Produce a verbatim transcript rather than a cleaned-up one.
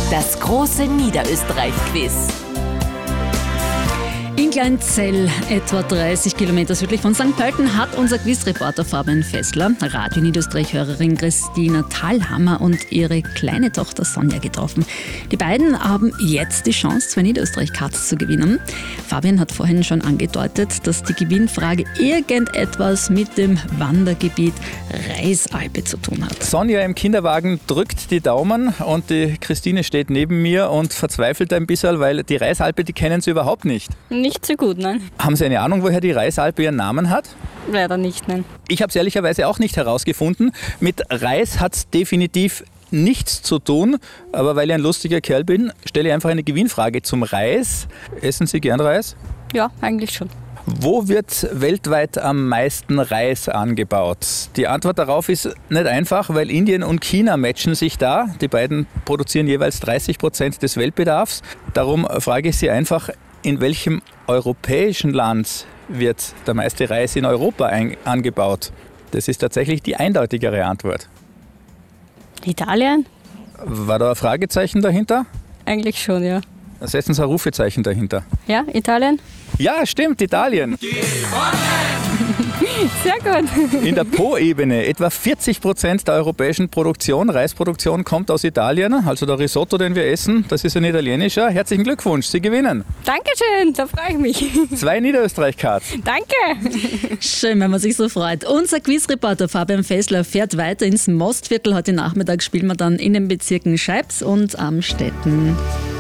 Das große Niederösterreich-Quiz. In Kleinzell, etwa dreißig Kilometer südlich von Sankt Pölten, hat unser Quizreporter Fabian Fessler Radio Niederösterreich-Hörerin Christina Thalhammer und ihre kleine Tochter Sonja getroffen. Die beiden haben jetzt die Chance, zwei Niederösterreich-Cards zu gewinnen. Fabian hat vorhin schon angedeutet, dass die Gewinnfrage irgendetwas mit dem Wandergebiet Reisalpe zu tun hat. Sonja im Kinderwagen drückt die Daumen und die Christine steht neben mir und verzweifelt ein bisschen, weil die Reisalpe, die kennen sie überhaupt nicht. Nicht so gut, nein. Haben Sie eine Ahnung, woher die Reisalpe ihren Namen hat? Leider nicht, nein. Ich habe es ehrlicherweise auch nicht herausgefunden. Mit Reis hat es definitiv nichts zu tun, aber weil ich ein lustiger Kerl bin, stelle ich einfach eine Gewinnfrage zum Reis. Essen Sie gern Reis? Ja, eigentlich schon. Wo wird weltweit am meisten Reis angebaut? Die Antwort darauf ist nicht einfach, weil Indien und China matchen sich da. Die beiden produzieren jeweils dreißig Prozent des Weltbedarfs. Darum frage ich Sie einfach, in welchem europäischen Land wird der meiste Reis in Europa ein- angebaut? Das ist tatsächlich die eindeutigere Antwort. Italien? War da ein Fragezeichen dahinter? Eigentlich schon, ja. Setzen Sie ein Rufezeichen dahinter. Ja, Italien? Ja, stimmt, Italien. Sehr gut. In der Po-Ebene, etwa vierzig Prozent der europäischen Produktion, Reisproduktion, kommt aus Italien. Also der Risotto, den wir essen, das ist ein italienischer. Herzlichen Glückwunsch, Sie gewinnen. Dankeschön, da freue ich mich. Zwei Niederösterreich-Cards. Danke. Schön, wenn man sich so freut. Unser Quizreporter Fabian Fessler fährt weiter ins Mostviertel. Heute Nachmittag spielen wir dann in den Bezirken Scheibs und Amstetten.